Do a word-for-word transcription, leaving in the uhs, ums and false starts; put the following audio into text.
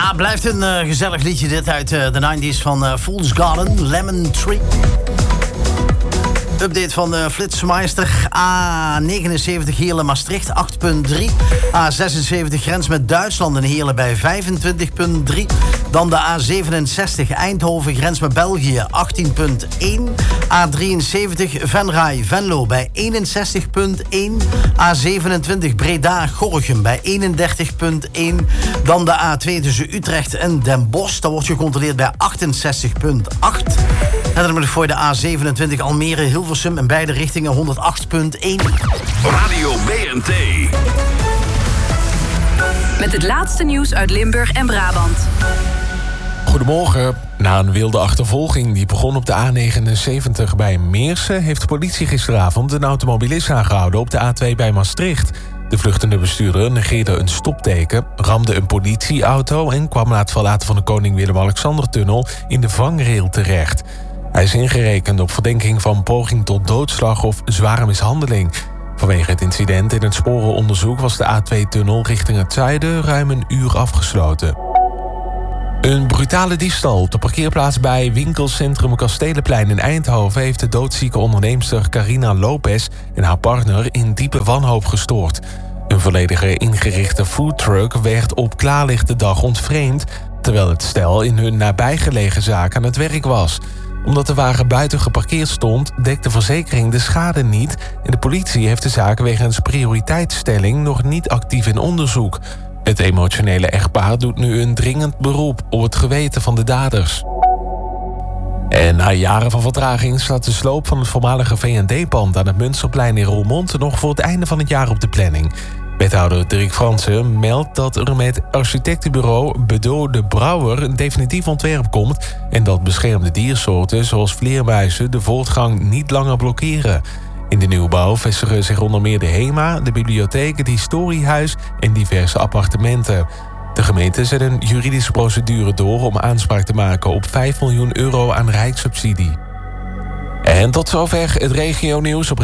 Ja, blijft een uh, gezellig liedje dit uit uh, de negentig's van uh, Fool's Garden, Lemon Tree. Update van uh, Flitsmeister. A negenenzeventig Heerlen-Maastricht, acht komma drie. A zesenzeventig grens met Duitsland en Heerlen bij vijfentwintig komma drie. Dan de A zevenenzestig Eindhoven, grens met België, achttien komma één. A drieënzeventig Venray-Venlo bij eenenzestig komma één. A zevenentwintig Breda-Gorinchem bij eenendertig komma één. Dan de A twee tussen Utrecht en Den Bosch. Dat wordt gecontroleerd bij achtenzestig komma acht. En dan heb ik voor de A zevenentwintig Almere-Hilversum in beide richtingen honderdacht komma één. Radio B N T. Met het laatste nieuws uit Limburg en Brabant. Goedemorgen. Na een wilde achtervolging die begon op de A negenenzeventig bij Meersen... heeft de politie gisteravond een automobilist aangehouden op de A twee bij Maastricht. De vluchtende bestuurder negeerde een stopteken, ramde een politieauto... en kwam na het verlaten van de Koning Willem-Alexander-tunnel in de vangrail terecht. Hij is ingerekend op verdenking van poging tot doodslag of zware mishandeling. Vanwege het incident in het sporenonderzoek was de A twee-tunnel richting het zuiden ruim een uur afgesloten. Een brutale diefstal op de parkeerplaats bij winkelcentrum Kastelenplein in Eindhoven... heeft de doodzieke onderneemster Carina Lopez en haar partner in diepe wanhoop gestoord. Een volledige ingerichte foodtruck werd op klaarlichte dag ontvreemd... terwijl het stel in hun nabijgelegen zaak aan het werk was. Omdat de wagen buiten geparkeerd stond, dekt de verzekering de schade niet... en de politie heeft de zaak wegens prioriteitsstelling nog niet actief in onderzoek. Het emotionele echtpaar doet nu een dringend beroep op het geweten van de daders. En na jaren van vertraging staat de sloop van het voormalige V en D-pand... aan het Münsterplein in Roermond nog voor het einde van het jaar op de planning. Wethouder Dirk Fransen meldt dat er met architectenbureau Bedo de Brouwer een definitief ontwerp komt... en dat beschermde diersoorten zoals vleermuizen de voortgang niet langer blokkeren. In de nieuwbouw vestigen zich onder meer de HEMA, de bibliotheek, het historiehuis en diverse appartementen. De gemeente zet een juridische procedure door om aanspraak te maken op vijf miljoen euro aan rijkssubsidie. En tot zover het regionieuws op